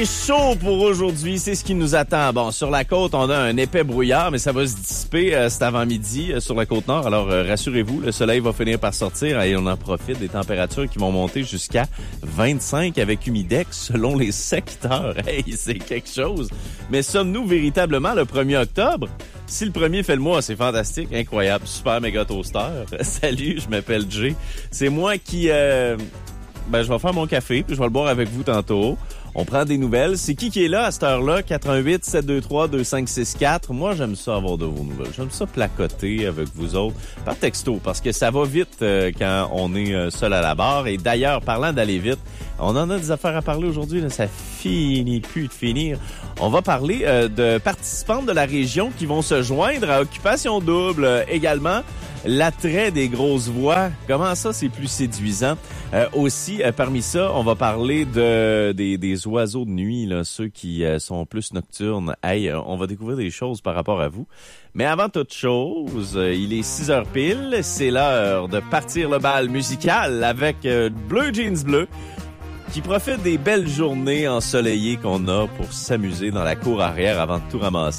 Chaud pour aujourd'hui, c'est ce qui nous attend. Bon, sur la côte, on a un épais brouillard, mais ça va se dissiper cet avant-midi sur la côte nord. Alors, rassurez-vous, le soleil va finir par sortir et on en profite des températures qui vont monter jusqu'à 25 avec humidex selon les secteurs. Hey, c'est quelque chose. Mais sommes-nous véritablement le 1er octobre? Si le premier fait le mois, c'est fantastique, incroyable, super méga toaster. Salut, je m'appelle Jay. C'est moi qui... je vais faire mon café, puis je vais le boire avec vous tantôt. On prend des nouvelles. C'est qui est là à cette heure-là? 88 723 2564. Moi, j'aime ça avoir de vos nouvelles. J'aime ça placoter avec vous autres par texto parce que ça va vite quand on est seul à la barre. Et d'ailleurs, parlant d'aller vite, on en a des affaires à parler aujourd'hui. Là, ça finit plus de finir. On va parler de participantes de la région qui vont se joindre à Occupation Double également. L'attrait des grosses voix, comment ça c'est plus séduisant? Aussi, parmi ça, on va parler des oiseaux de nuit, là, ceux qui sont plus nocturnes. Hey, on va découvrir des choses par rapport à vous. Mais avant toute chose, il est 6h pile, c'est l'heure de partir le bal musical avec Bleu Jeans Bleu, qui profite des belles journées ensoleillées qu'on a pour s'amuser dans la cour arrière avant de tout ramasser.